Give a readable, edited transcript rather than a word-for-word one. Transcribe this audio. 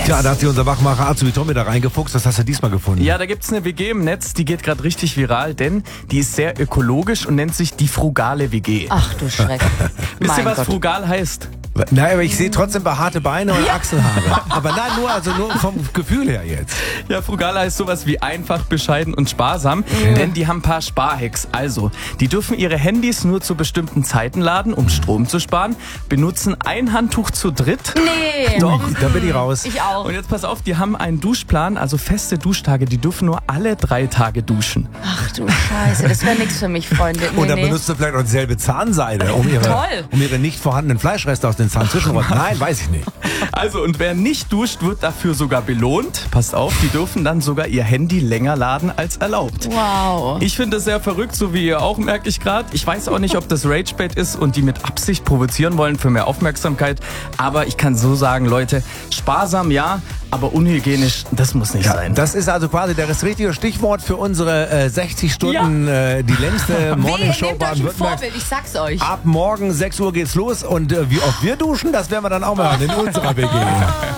Tja, da hat sich unser Wachmacher Azubi Tommy da reingefuchst. Was hast du diesmal gefunden? Ja, da gibt's eine WG im Netz, die geht gerade richtig viral, denn die ist sehr ökologisch und nennt sich die frugale WG. Ach du Schreck. Wisst ihr, Mein was Gott. frugal heißt? Nein, aber ich sehe trotzdem behaarte Beine und Achselhaare. Aber nein, nur vom Gefühl her jetzt. Ja, frugal heißt sowas wie einfach, bescheiden und sparsam, denn die haben ein paar Sparhacks. Also, die dürfen ihre Handys nur zu bestimmten Zeiten laden, um Strom zu sparen, benutzen ein Handtuch zu dritt. Nee. Doch. Da bin ich raus. Ich auch. Und jetzt pass auf, die haben einen Duschplan, also feste Duschtage, die dürfen nur alle 3 Tage duschen. Ach du Scheiße, das wäre nichts für mich, Freunde. Nee, Und dann nee. benutzt du vielleicht auch dieselbe Zahnseide, um ihre nicht vorhandenen Fleischreste aus den Zahnzwischenräumen. Nein, weiß ich nicht. Also, und wer nicht duscht, wird dafür sogar belohnt. Passt auf, die dürfen dann sogar ihr Handy länger laden als erlaubt. Wow. Ich finde das sehr verrückt, so wie ihr auch, merke ich gerade. Ich weiß auch nicht, ob das Ragebait ist und die mit Absicht provozieren wollen für mehr Aufmerksamkeit. Aber ich kann so sagen, Leute, sparsam ja, aber unhygienisch, das muss nicht sein. Das ist also quasi das richtige Stichwort für unsere 60 Stunden, die längste Morningshow Nehmt euch ein Baden-Württembergs. Vorbild, ich sag's euch. Ab morgen 6 Uhr geht's los und wie oft wir duschen, das werden wir dann auch mal hören in unserer WG.